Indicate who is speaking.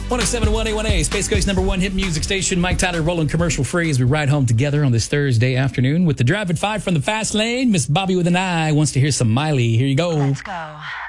Speaker 1: 1071 A1A, Space Coast #1 hit music station. Mike Tyler rolling commercial free as we ride home together on this Thursday afternoon with the Drive at 5 from the fast lane. Miss Bobby with an I wants to hear some Miley. Here you go.
Speaker 2: Let's go.